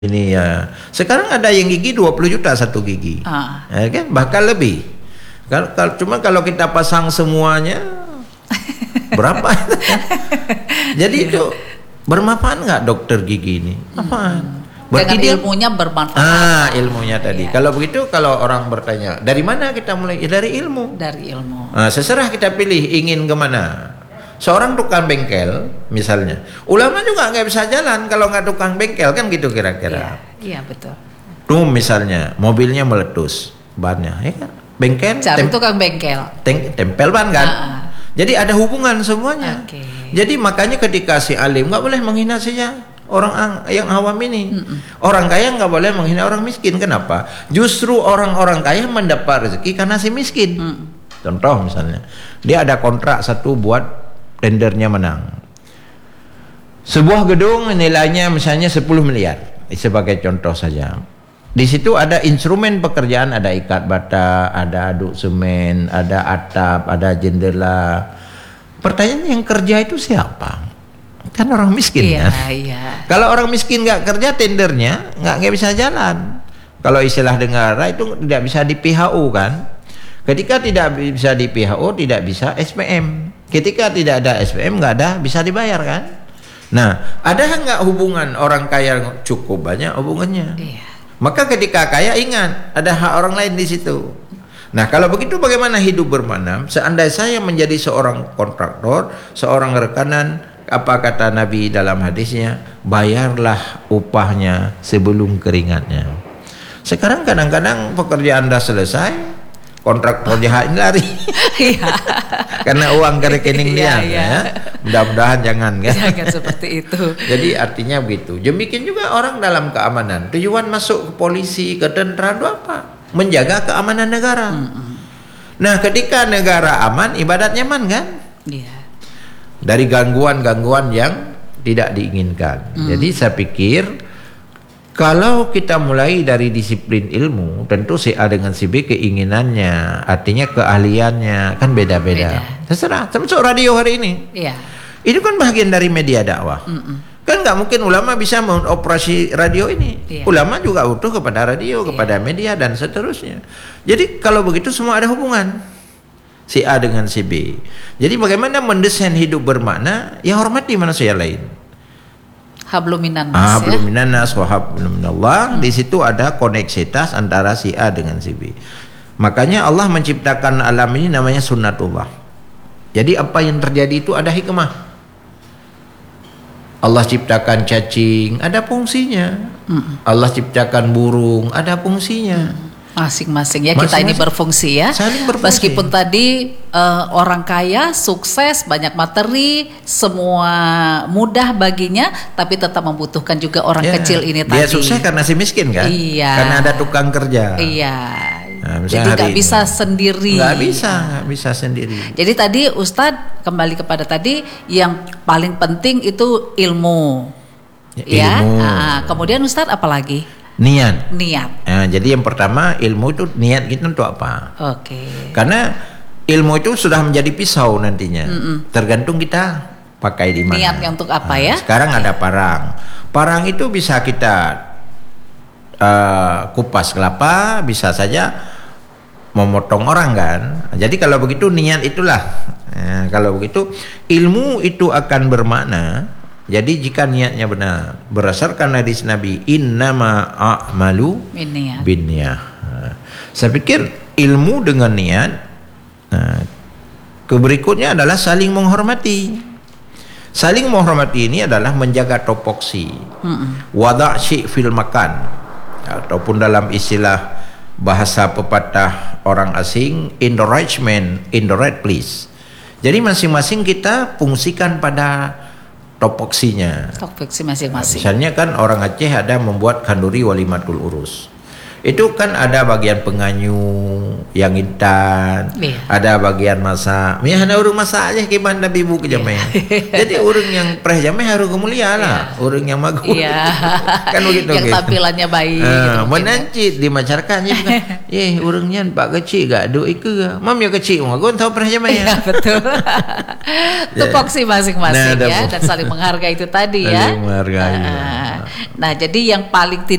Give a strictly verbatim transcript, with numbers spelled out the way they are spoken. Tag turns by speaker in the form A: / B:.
A: Ini ya. Sekarang ada yang gigi dua puluh juta satu gigi.
B: Ah.
A: Ya kan? Bahkan lebih. Kalau, kalau cuma kalau kita pasang semuanya berapa? Jadi itu bermanfaat nggak dokter gigi ini? Apaan?
B: Dengan dia, ilmunya bermanfaat.
A: Ah, ilmunya tadi.
B: Ya.
A: Kalau begitu, kalau orang bertanya, dari mana kita mulai? Ya, dari ilmu.
B: Dari ilmu.
A: Nah, seserah kita pilih ingin kemana. Seorang tukang bengkel misalnya, ulama juga nggak bisa jalan kalau nggak tukang bengkel, kan gitu kira-kira.
B: Iya, iya betul.
A: Tuh misalnya mobilnya meletus bannya, ya kan? Bengkel
B: cari tem tukang bengkel,
A: tem tempel ban kan.
B: uh-uh.
A: Jadi ada hubungan semuanya.
B: Okay.
A: Jadi makanya ketika si alim nggak boleh menghina saja orang yang awam ini. Mm-mm. Orang kaya nggak boleh menghina orang miskin. Kenapa? Justru orang-orang kaya mendapat rezeki karena si miskin. Mm. Contoh misalnya, dia ada kontrak satu buat tendernya menang. Sebuah gedung nilainya misalnya sepuluh miliar sebagai contoh saja. Di situ ada instrumen pekerjaan, ada ikat bata, ada aduk semen, ada atap, ada jendela. Pertanyaan yang kerja itu siapa? Kan orang miskin.
B: Iya,
A: kan?
B: Iya.
A: Kalau orang miskin nggak kerja, tendernya nggak nggak bisa jalan. Kalau istilah negara itu tidak bisa di P H O kan? Ketika tidak bisa di P H O, tidak bisa S P M. Ketika tidak ada S P M, nggak ada bisa dibayar kan? Nah, ada nggak hubungan orang kaya cukup banyak hubungannya?
B: Iya.
A: Maka ketika kaya ingat ada hak orang lain di situ. Nah, kalau begitu bagaimana hidup bermakna? Seandainya saya menjadi seorang kontraktor, seorang rekanan, apa kata Nabi dalam hadisnya? Bayarlah upahnya sebelum keringatnya. Sekarang kadang-kadang pekerjaan Anda selesai, kontraktor jahat ini lari. Karena uang ke rekening dia.
B: Iya, iya.
A: Ya. Mudah-mudahan jangan kan.
B: Jangan seperti itu.
A: Jadi artinya begitu. Demikian juga orang dalam keamanan. Tujuan masuk ke polisi, ke tentara itu apa? Menjaga keamanan negara. Mm-mm. Nah, ketika negara aman, ibadatnya aman kan? Iya. Dari gangguan-gangguan yang tidak diinginkan. Mm. Jadi saya pikir kalau kita mulai dari disiplin ilmu, tentu si A dengan si B keinginannya, artinya keahliannya kan beda-beda. Terserah. Termasuk radio hari ini. Iya. Itu kan bagian dari media dakwah. Mm-mm. Kan nggak mungkin ulama bisa mengoperasi radio ini. Iya. Ulama juga butuh kepada radio, kepada iya. media dan seterusnya. Jadi kalau begitu semua ada hubungan. Si A dengan si B. Jadi bagaimana mendesain hidup bermakna? Ya hormati manusia lain.
B: Habluminan nas,
A: ah, habluminan nas wa habluminallah. Hmm. Di situ ada koneksitas antara si A dengan si B. Makanya Allah menciptakan alam ini namanya sunnatullah. Jadi apa yang terjadi itu ada hikmah. Allah ciptakan cacing, ada fungsinya. Hmm. Allah ciptakan burung, ada fungsinya. Hmm.
B: Masing-masing ya, kita Masing-masing. Ini berfungsi ya. Saling berfungsi. Meskipun tadi uh, orang kaya sukses, banyak materi, semua mudah baginya, tapi tetap membutuhkan juga orang ya, kecil ini tadi.
A: Dia sukses karena si miskin kan?
B: Iya.
A: Karena ada tukang kerja.
B: Iya.
A: Nah,
B: jadi nggak bisa sendiri.
A: Nggak bisa, nggak bisa sendiri.
B: Jadi tadi Ustadz kembali kepada tadi yang paling penting itu ilmu. Ya. Ilmu. Ya? Nah, kemudian Ustadz apa lagi?
A: Niat.
B: Niat.
A: Nah, jadi yang pertama ilmu itu niat kita untuk apa?
B: Oke. Okay.
A: Karena ilmu itu sudah menjadi pisau nantinya. Mm-mm. Tergantung kita pakai di mana.
B: Niatnya untuk apa nah, ya?
A: Sekarang okay. ada parang. Parang itu bisa kita uh, kupas kelapa, bisa saja memotong orang kan. Jadi kalau begitu niat itulah. Nah, kalau begitu ilmu itu akan bermakna. Jadi jika niatnya benar, berdasarkan hadis Nabi, innama a'malu binniyah. Nah, saya pikir ilmu dengan niat, nah, keberikutnya adalah saling menghormati. Saling menghormati ini adalah menjaga topoksi, wada' syi' fil makan, ataupun dalam istilah bahasa pepatah orang asing, in the right man, in the right place. Jadi masing-masing kita fungsikan pada topoksinya.
B: Topoksi masing-masing.
A: Nah, misalnya kan orang Aceh ada membuat kanduri walimatul urus. Itu kan ada bagian penganyum yang intan, yeah. ada bagian masak. Mi hana urang masak aja kiban Nabi bu ke jamai. Yeah. Jadi urang yang preh jamai harus kemulia lah, yeah. urang yang magu.
B: Yeah.
A: Kan begitu.
B: Yang
A: gitu.
B: Tampilannya baik.
A: Uh,
B: gitu
A: menancit di masyarakatnya kan. Eh urangnya pak kecil gak do ike. Mam ya kecil magun tahu preh jamai ya.
B: Yeah, betul. Tupoksi masing-masing nah, ya dan saling menghargai itu tadi ya.
A: Saling menghargai.
B: Nah, nah, jadi yang paling